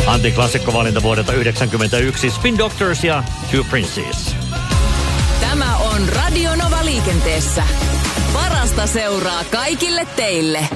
Antiklassikkovalinta vuodelta 1991, Spin Doctors ja Two Princes. Tämä on Radio Nova liikenteessä. Parasta seuraa kaikille teille.